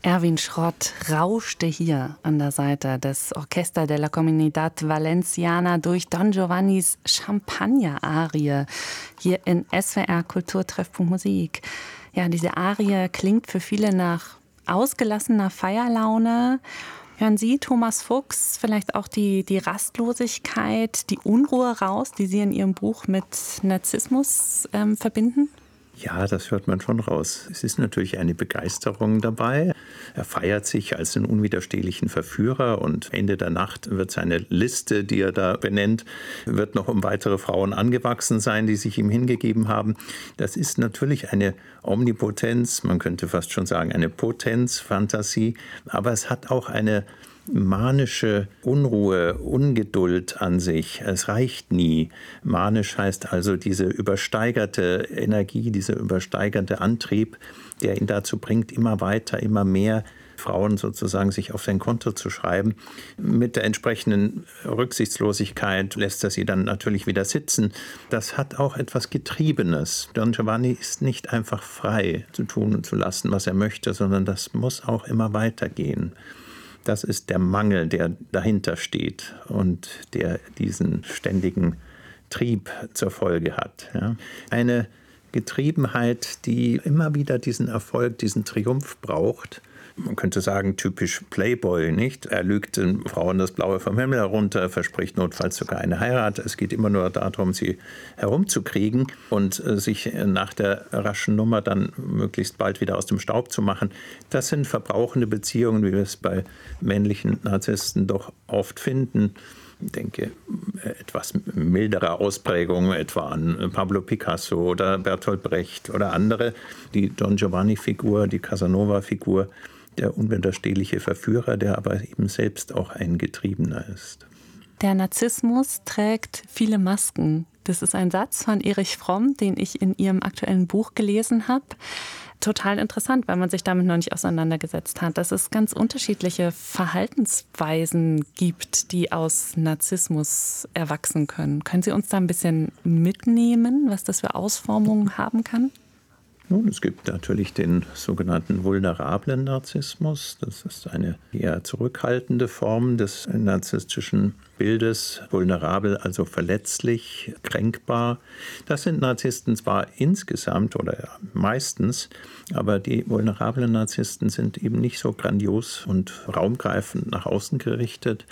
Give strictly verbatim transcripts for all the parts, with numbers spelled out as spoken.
Erwin Schrott rauschte hier an der Seite des Orchester de la Comunidad Valenciana durch Don Giovannis Champagner-Arie hier in S W R Kulturtreffpunkt Musik. Ja, diese Arie klingt für viele nach ausgelassener Feierlaune. Hören Sie, Thomas Fuchs, vielleicht auch die, die Rastlosigkeit, die Unruhe raus, die Sie in Ihrem Buch mit Narzissmus ähm, verbinden? Ja, das hört man schon raus. Es ist natürlich eine Begeisterung dabei. Er feiert sich als den unwiderstehlichen Verführer und Ende der Nacht wird seine Liste, die er da benennt, wird noch um weitere Frauen angewachsen sein, die sich ihm hingegeben haben. Das ist natürlich eine Omnipotenz, man könnte fast schon sagen eine Potenzfantasie, aber es hat auch eine manische Unruhe, Ungeduld an sich. Es reicht nie. Manisch heißt also diese übersteigerte Energie, dieser übersteigerte Antrieb, der ihn dazu bringt, immer weiter, immer mehr Frauen sozusagen sich auf sein Konto zu schreiben. Mit der entsprechenden Rücksichtslosigkeit lässt er sie dann natürlich wieder sitzen. Das hat auch etwas Getriebenes. Don Giovanni ist nicht einfach frei zu tun und zu lassen, was er möchte, sondern das muss auch immer weitergehen. Das ist der Mangel, der dahinter steht und der diesen ständigen Trieb zur Folge hat. Ja. Eine Getriebenheit, die immer wieder diesen Erfolg, diesen Triumph braucht. Man könnte sagen, typisch Playboy, nicht? Er lügt den Frauen das Blaue vom Himmel herunter, verspricht notfalls sogar eine Heirat. Es geht immer nur darum, sie herumzukriegen und sich nach der raschen Nummer dann möglichst bald wieder aus dem Staub zu machen. Das sind verbrauchende Beziehungen, wie wir es bei männlichen Narzissten doch oft finden. Ich denke, etwas mildere Ausprägungen etwa an Pablo Picasso oder Bertolt Brecht oder andere. Die Don Giovanni-Figur, die Casanova-Figur, der unwiderstehliche Verführer, der aber eben selbst auch ein Getriebener ist. Der Narzissmus trägt viele Masken. Das ist ein Satz von Erich Fromm, den ich in Ihrem aktuellen Buch gelesen habe. Total interessant, weil man sich damit noch nicht auseinandergesetzt hat, dass es ganz unterschiedliche Verhaltensweisen gibt, die aus Narzissmus erwachsen können. Können Sie uns da ein bisschen mitnehmen, was das für Ausformungen haben kann? Nun, es gibt natürlich den sogenannten vulnerablen Narzissmus. Das ist eine eher zurückhaltende Form des narzisstischen Bildes. Vulnerabel, also verletzlich, kränkbar. Das sind Narzissten zwar insgesamt oder meistens, aber die vulnerablen Narzissten sind eben nicht so grandios und raumgreifend nach außen gerichtet,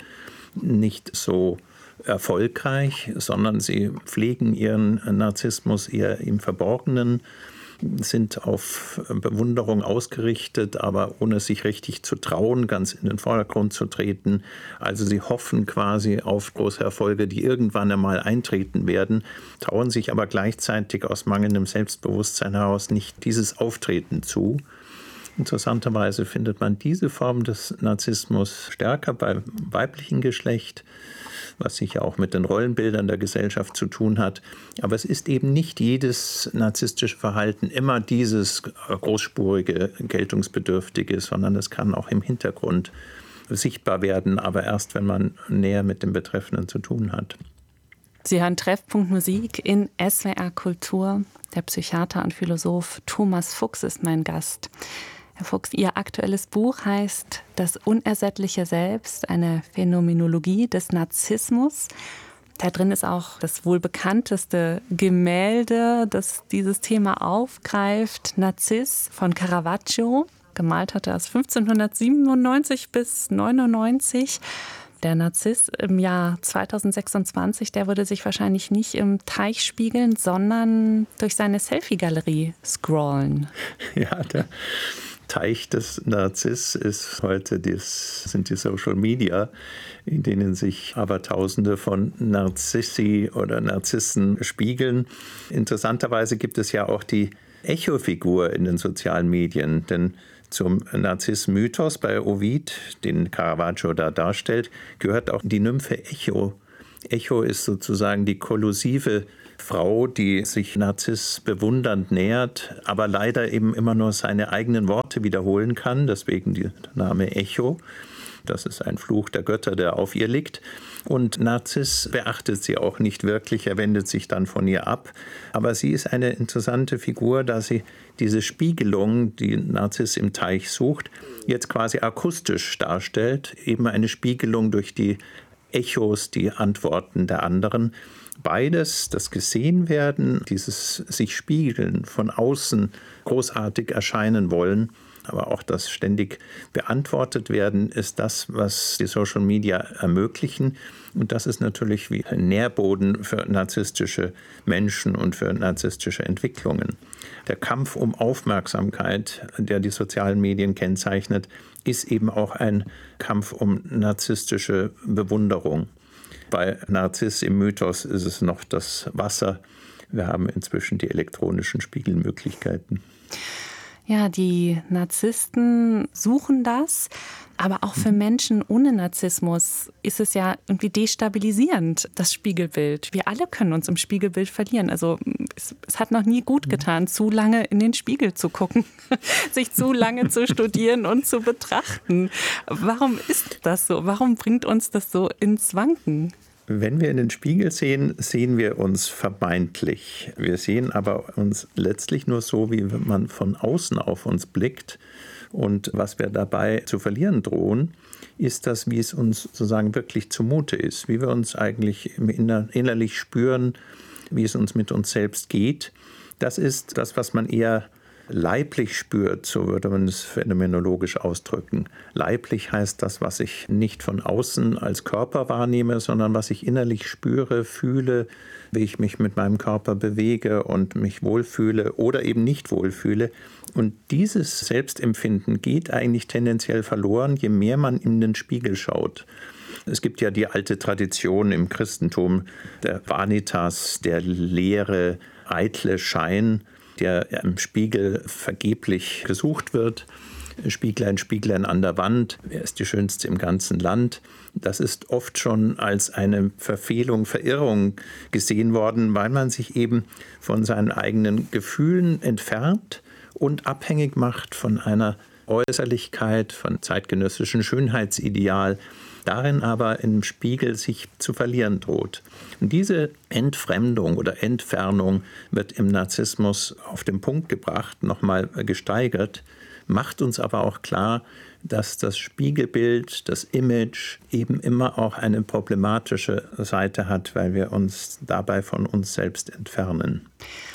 nicht so erfolgreich, sondern sie pflegen ihren Narzissmus eher im Verborgenen, sind auf Bewunderung ausgerichtet, aber ohne sich richtig zu trauen, ganz in den Vordergrund zu treten. Also sie hoffen quasi auf große Erfolge, die irgendwann einmal eintreten werden, trauen sich aber gleichzeitig aus mangelndem Selbstbewusstsein heraus nicht dieses Auftreten zu. Interessanterweise findet man diese Form des Narzissmus stärker beim weiblichen Geschlecht, was sicher auch mit den Rollenbildern der Gesellschaft zu tun hat. Aber es ist eben nicht jedes narzisstische Verhalten immer dieses großspurige, geltungsbedürftige, sondern es kann auch im Hintergrund sichtbar werden, aber erst, wenn man näher mit dem Betreffenden zu tun hat. Sie hören Treffpunkt Musik in S W R Kultur. Der Psychiater und Philosoph Thomas Fuchs ist mein Gast. Herr Fuchs, Ihr aktuelles Buch heißt Das unersättliche Selbst, eine Phänomenologie des Narzissmus. Da drin ist auch das wohl bekannteste Gemälde, das dieses Thema aufgreift, Narziss von Caravaggio. Gemalt hat er es fünfzehnhundertsiebenundneunzig bis neunundneunzig. Der Narziss im Jahr zweitausendsechsundzwanzig, der würde sich wahrscheinlich nicht im Teich spiegeln, sondern durch seine Selfie-Galerie scrollen. Ja, der Teich des Narziss ist heute, das sind die Social Media, in denen sich Abertausende von Narzissi oder Narzissen spiegeln. Interessanterweise gibt es ja auch die Echo-Figur in den sozialen Medien, denn zum Narziss-Mythos bei Ovid, den Caravaggio da darstellt, gehört auch die Nymphe Echo. Echo ist sozusagen die kollusive Frau, die sich Narziss bewundernd nähert, aber leider eben immer nur seine eigenen Worte wiederholen kann, deswegen der Name Echo. Das ist ein Fluch der Götter, der auf ihr liegt. Und Narziss beachtet sie auch nicht wirklich, er wendet sich dann von ihr ab. Aber sie ist eine interessante Figur, da sie diese Spiegelung, die Narziss im Teich sucht, jetzt quasi akustisch darstellt. Eben eine Spiegelung durch die Echos, die Antworten der anderen. Beides, das Gesehenwerden, dieses sich spiegeln, von außen großartig erscheinen wollen, aber auch das ständig beantwortet werden, ist das, was die Social Media ermöglichen. Und das ist natürlich wie ein Nährboden für narzisstische Menschen und für narzisstische Entwicklungen. Der Kampf um Aufmerksamkeit, der die sozialen Medien kennzeichnet, ist eben auch ein Kampf um narzisstische Bewunderung. Bei Narziss im Mythos ist es noch das Wasser. Wir haben inzwischen die elektronischen Spiegelmöglichkeiten. Ja, die Narzissten suchen das, aber auch für Menschen ohne Narzissmus ist es ja irgendwie destabilisierend, das Spiegelbild. Wir alle können uns im Spiegelbild verlieren. Also es, es hat noch nie gut getan, zu lange in den Spiegel zu gucken, sich zu lange zu studieren und zu betrachten. Warum ist das so? Warum bringt uns das so ins Wanken? Wenn wir in den Spiegel sehen, sehen wir uns vermeintlich. Wir sehen aber uns letztlich nur so, wie man von außen auf uns blickt. Und was wir dabei zu verlieren drohen, ist das, wie es uns sozusagen wirklich zumute ist, wie wir uns eigentlich innerlich spüren, wie es uns mit uns selbst geht. Das ist das, was man eher leiblich spürt, so würde man es phänomenologisch ausdrücken. Leiblich heißt das, was ich nicht von außen als Körper wahrnehme, sondern was ich innerlich spüre, fühle, wie ich mich mit meinem Körper bewege und mich wohlfühle oder eben nicht wohlfühle. Und dieses Selbstempfinden geht eigentlich tendenziell verloren, je mehr man in den Spiegel schaut. Es gibt ja die alte Tradition im Christentum der Vanitas, der leere, eitle Schein, der im Spiegel vergeblich gesucht wird. Spieglein, Spieglein an der Wand, wer ist die Schönste im ganzen Land? Das ist oft schon als eine Verfehlung, Verirrung gesehen worden, weil man sich eben von seinen eigenen Gefühlen entfernt und abhängig macht von einer Äußerlichkeit, von zeitgenössischen Schönheitsideal, darin aber im Spiegel sich zu verlieren droht. Und diese Entfremdung oder Entfernung wird im Narzissmus auf den Punkt gebracht, nochmal gesteigert, macht uns aber auch klar, dass das Spiegelbild, das Image eben immer auch eine problematische Seite hat, weil wir uns dabei von uns selbst entfernen.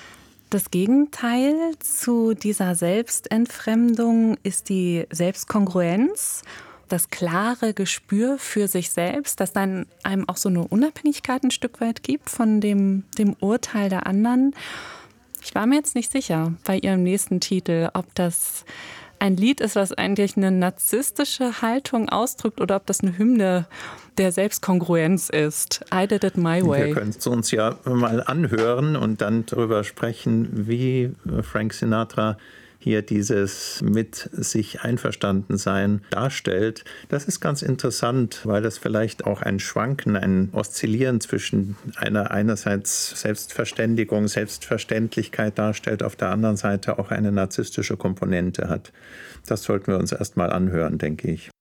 Das Gegenteil zu dieser Selbstentfremdung ist die Selbstkongruenz, das klare Gespür für sich selbst, das dann einem auch so eine Unabhängigkeit ein Stück weit gibt von dem, dem Urteil der anderen. Ich war mir jetzt nicht sicher bei Ihrem nächsten Titel, ob das ein Lied ist, was eigentlich eine narzisstische Haltung ausdrückt oder ob das eine Hymne der Selbstkongruenz ist. I did it my way. Wir können es uns ja mal anhören und dann darüber sprechen, wie Frank Sinatra hier dieses mit sich einverstanden sein darstellt. Das ist ganz interessant, weil das vielleicht auch ein Schwanken, ein Oszillieren zwischen einer einerseits Selbstverständigung, Selbstverständlichkeit darstellt, auf der anderen Seite auch eine narzisstische Komponente hat. Das sollten wir uns erst mal anhören, denke ich.